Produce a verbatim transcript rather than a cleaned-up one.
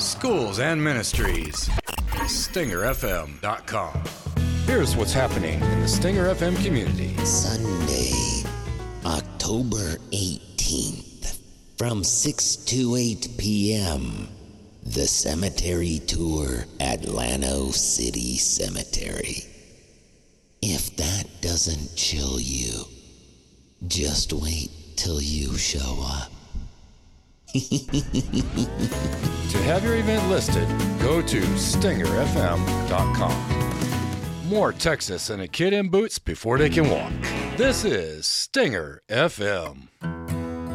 schools and ministries. Stinger F M dot com. Here's what's happening in the Stinger F M community. Sunday, October eighteenth, from six to eight p.m., the Cemetery Tour at Llano City Cemetery. If that doesn't chill you, just wait till you show up. To have your event listed, go to Stinger F M dot com. More Texas and a kid in boots before they can walk. This is Stinger F M.